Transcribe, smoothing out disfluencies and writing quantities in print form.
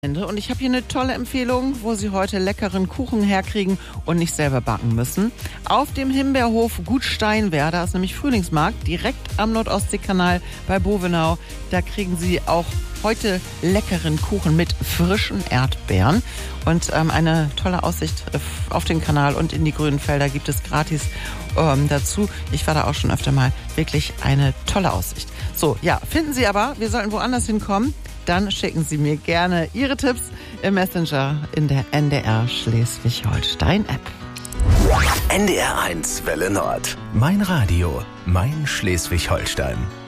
Und ich habe hier eine tolle Empfehlung, wo Sie heute leckeren Kuchen herkriegen und nicht selber backen müssen. Auf dem Himbeerhof Gut Steinwerder ist nämlich Frühlingsmarkt, direkt am Nordostseekanal bei Bovenau. Da kriegen Sie auch heute leckeren Kuchen mit frischen Erdbeeren. Und eine tolle Aussicht auf den Kanal und in die grünen Felder gibt es gratis dazu. Ich war da auch schon öfter mal. Wirklich eine tolle Aussicht. So, ja, finden Sie aber, wir sollten woanders hinkommen. Dann schicken Sie mir gerne Ihre Tipps im Messenger in der NDR Schleswig-Holstein-App. NDR 1 Welle Nord. Mein Radio, mein Schleswig-Holstein.